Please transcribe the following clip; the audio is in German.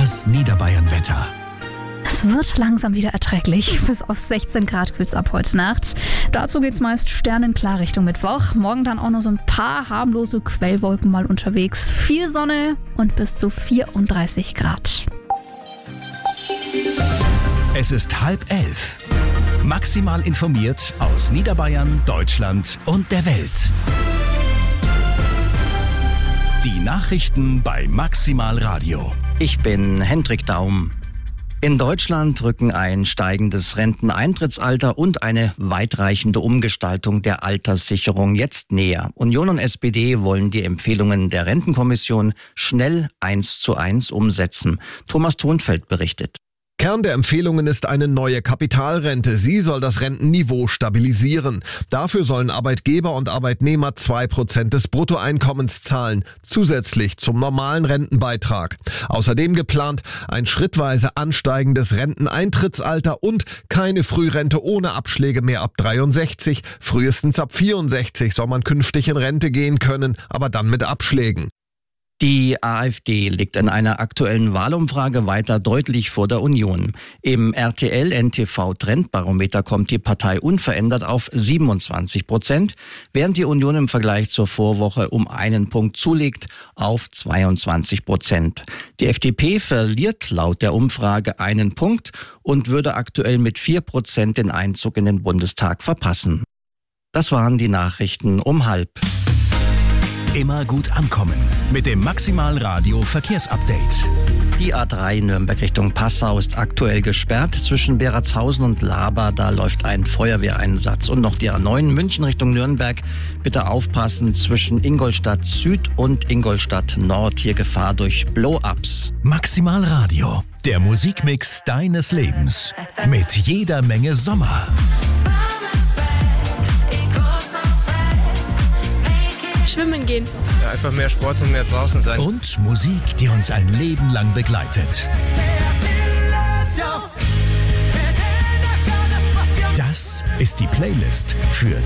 Das Niederbayern-Wetter. Es wird langsam wieder erträglich. Bis auf 16 Grad kühlt's ab heute Nacht. Dazu geht's meist sternenklar Richtung Mittwoch. Morgen dann auch noch so ein paar harmlose Quellwolken mal unterwegs. Viel Sonne und bis zu 34 Grad. Es ist 10:30. Maximal informiert aus Niederbayern, Deutschland und der Welt. Die Nachrichten bei Maximal Radio. Ich bin Hendrik Daum. In Deutschland rücken ein steigendes Renteneintrittsalter und eine weitreichende Umgestaltung der Alterssicherung jetzt näher. Union und SPD wollen die Empfehlungen der Rentenkommission schnell 1:1 umsetzen. Thomas Thonfeld berichtet. Kern der Empfehlungen ist eine neue Kapitalrente. Sie soll das Rentenniveau stabilisieren. Dafür sollen Arbeitgeber und Arbeitnehmer 2% des Bruttoeinkommens zahlen, zusätzlich zum normalen Rentenbeitrag. Außerdem geplant ein schrittweise ansteigendes Renteneintrittsalter und keine Frührente ohne Abschläge mehr ab 63. Frühestens ab 64 soll man künftig in Rente gehen können, aber dann mit Abschlägen. Die AfD liegt in einer aktuellen Wahlumfrage weiter deutlich vor der Union. Im RTL-NTV-Trendbarometer kommt die Partei unverändert auf 27%, während die Union im Vergleich zur Vorwoche um einen Punkt zulegt auf 22%. Die FDP verliert laut der Umfrage einen Punkt und würde aktuell mit 4% den Einzug in den Bundestag verpassen. Das waren die Nachrichten um 12:30. Immer gut ankommen mit dem Maximal Radio Verkehrsupdate. Die A3 Nürnberg Richtung Passau ist aktuell gesperrt. Zwischen Beratshausen und Laber, da läuft ein Feuerwehreinsatz. Und noch die A9 München Richtung Nürnberg. Bitte aufpassen, zwischen Ingolstadt Süd und Ingolstadt Nord. Hier Gefahr durch Blow-ups. Maximal Radio, der Musikmix deines Lebens. Mit jeder Menge Sommer. Schwimmen gehen. Ja, einfach mehr Sport und mehr draußen sein. Und Musik, die uns ein Leben lang begleitet. Das ist die Playlist für